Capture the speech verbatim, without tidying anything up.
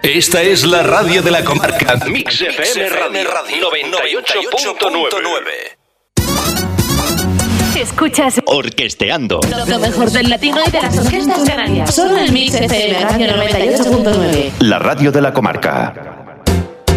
Esta es la radio de la comarca. Mix F M Radio noventa y ocho punto nueve. Escuchas Orquesteando lo mejor del latino y de las orquestas canarias. Solo en Mix F M Radio noventa y ocho punto nueve. La radio de la comarca.